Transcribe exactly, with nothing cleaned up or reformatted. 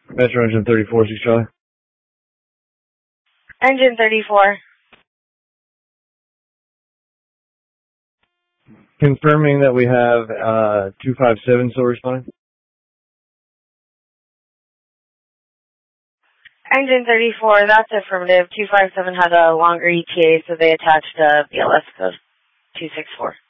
Metro Engine thirty-four, six Charlie. Engine thirty-four. Confirming that we have uh, two five seven still responding. Engine thirty-four, that's affirmative. two five seven had a longer E T A, so they attached a B L S code two six four.